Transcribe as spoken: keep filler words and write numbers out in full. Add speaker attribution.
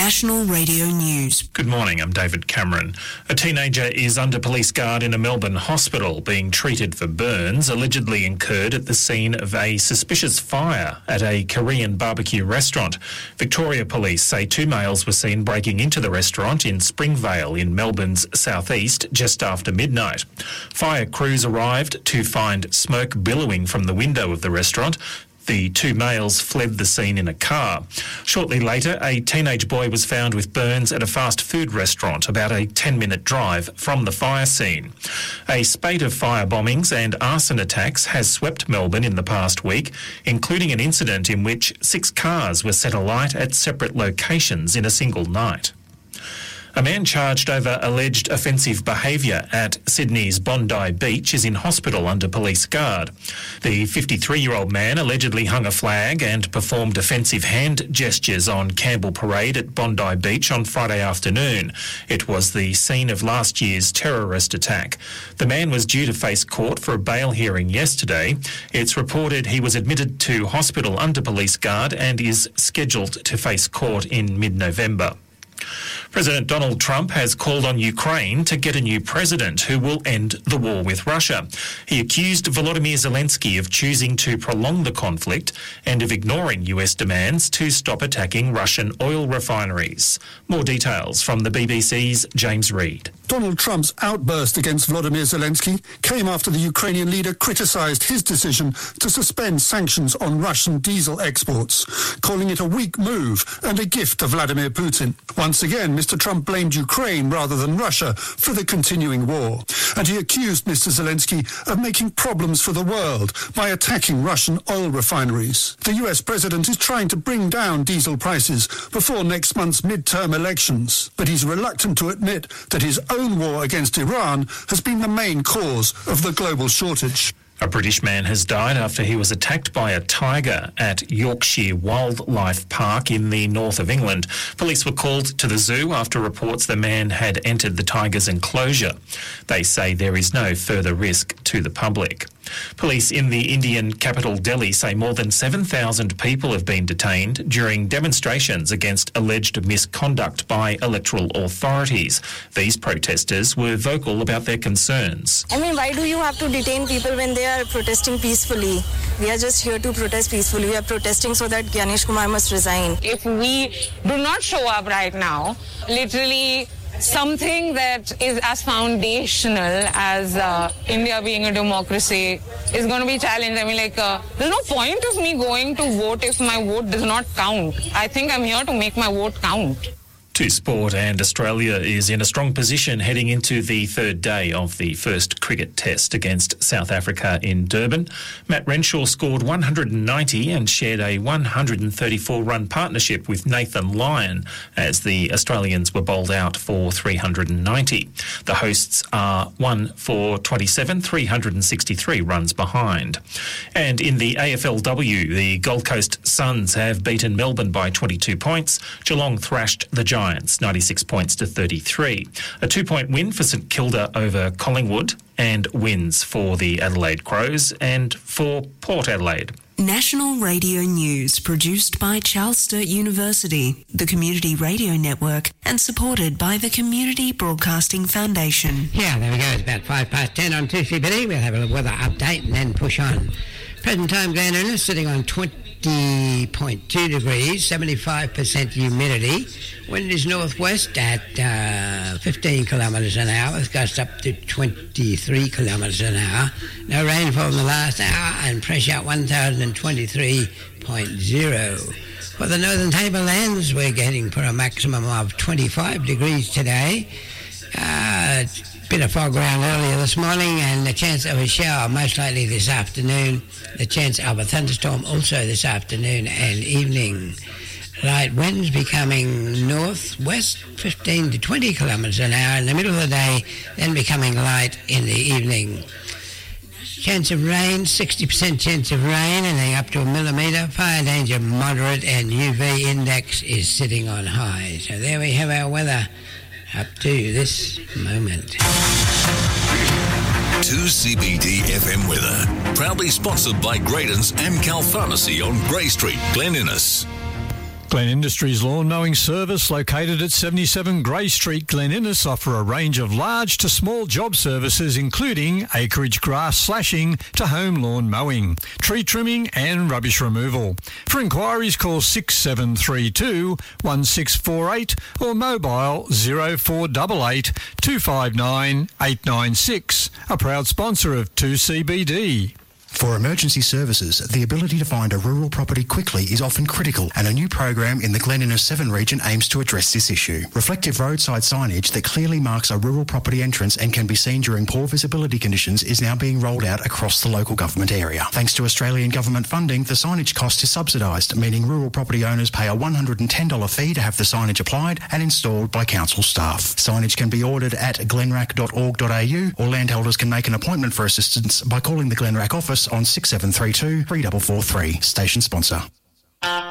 Speaker 1: National Radio News.
Speaker 2: Good morning, I'm David Cameron. A teenager is under police guard in a Melbourne hospital being treated for burns allegedly incurred at the scene of a suspicious fire at a Korean barbecue restaurant. Victoria Police say two males were seen breaking into the restaurant in Springvale in Melbourne's southeast just after midnight. Fire crews arrived to find smoke billowing from the window of the restaurant. The two males fled the scene in a car. Shortly later, a teenage boy was found with burns at a fast food restaurant about a ten-minute drive from the fire scene. A spate of fire bombings and arson attacks has swept Melbourne in the past week, including an incident in which six cars were set alight at separate locations in a single night. A man charged over alleged offensive behaviour at Sydney's Bondi Beach is in hospital under police guard. The fifty-three-year-old man allegedly hung a flag and performed offensive hand gestures on Campbell Parade at Bondi Beach on Friday afternoon. It was the scene of last year's terrorist attack. The man was due to face court for a bail hearing yesterday. It's reported he was admitted to hospital under police guard and is scheduled to face court in mid-November. President Donald Trump has called on Ukraine to get a new president who will end the war with Russia. He accused Volodymyr Zelensky of choosing to prolong the conflict and of ignoring U S demands to stop attacking Russian oil refineries. More details from the B B C's James Reid.
Speaker 3: Donald Trump's outburst against Volodymyr Zelensky came after the Ukrainian leader criticised his decision to suspend sanctions on Russian diesel exports, calling it a weak move and a gift to Vladimir Putin. Once again, Mister Trump blamed Ukraine rather than Russia for the continuing war, and he accused Mister Zelensky of making problems for the world by attacking Russian oil refineries. The U S president is trying to bring down diesel prices before next month's midterm elections, but he's reluctant to admit that his own war against Iran has been the main cause of the global shortage.
Speaker 2: A British man has died after he was attacked by a tiger at Yorkshire Wildlife Park in the north of England. Police were called to the zoo after reports the man had entered the tiger's enclosure. They say there is no further risk to the public. Police in the Indian capital Delhi say more than seven thousand people have been detained during demonstrations against alleged misconduct by electoral authorities. These protesters were vocal about their concerns.
Speaker 4: I mean, why do you have to detain people when they are protesting peacefully? We are just here to protest peacefully. We are protesting so that Ganesh Kumar must resign.
Speaker 5: If we do not show up right now, literally something that is as foundational as uh, India being a democracy is going to be challenged. I mean, like, uh, there's no point of me going to vote if my vote does not count. I think I'm here to make my vote count.
Speaker 2: To sport, and Australia is in a strong position heading into the third day of the first cricket test against South Africa in Durban. Matt Renshaw scored one hundred ninety and shared a one hundred thirty-four run partnership with Nathan Lyon as the Australians were bowled out for three hundred ninety. The hosts are one for twenty-seven, three hundred sixty-three runs behind. And in the A F L W, the Gold Coast Suns have beaten Melbourne by twenty-two points. Geelong thrashed the Giants ninety-six points to thirty-three. A two-point win for St Kilda over Collingwood, and wins for the Adelaide Crows and for Port Adelaide.
Speaker 1: National Radio News, produced by Charles Sturt University, the Community Radio Network, and supported by the Community Broadcasting Foundation.
Speaker 6: Yeah, there we go. It's about five past ten on two C B D. We'll have a weather update and then push on. Present time, Glen Innes sitting on twenty point two degrees, seventy-five percent humidity. Wind is northwest at uh, fifteen kilometres an hour. It's gust up to twenty-three kilometres an hour. No rainfall in the last hour, and pressure one thousand twenty-three point zero. For the northern tablelands, we're getting for a maximum of twenty-five degrees today. Uh, bit of fog around earlier this morning, and the chance of a shower most likely this afternoon. The chance of a thunderstorm also this afternoon and evening. Light winds becoming northwest, fifteen to twenty kilometres an hour in the middle of the day, then becoming light in the evening. Chance of rain, sixty percent chance of rain, and then up to a millimetre. Fire danger moderate, and U V index is sitting on high. So there we have our weather up to this moment.
Speaker 7: two C B D F M weather, proudly sponsored by Graydon's Amcal Pharmacy on Grey Street, Glen Innes.
Speaker 8: Glen Industries Lawn Mowing Service, located at seventy-seven Grey Street, Glen Innes, offer a range of large to small job services including acreage grass slashing to home lawn mowing, tree trimming and rubbish removal. For inquiries, call six seven three two, one six four eight or mobile zero four eight eight, two five nine, eight nine six. A proud sponsor of two C B D.
Speaker 9: For emergency services, the ability to find a rural property quickly is often critical, and a new program in the Glen Innes seven region aims to address this issue. Reflective roadside signage that clearly marks a rural property entrance and can be seen during poor visibility conditions is now being rolled out across the local government area. Thanks to Australian government funding, the signage cost is subsidised, meaning rural property owners pay a one hundred ten dollars fee to have the signage applied and installed by council staff. Signage can be ordered at glenrack dot org dot a u, or landholders can make an appointment for assistance by calling the Glenrack office on six seven three two, three four four three. Station sponsor.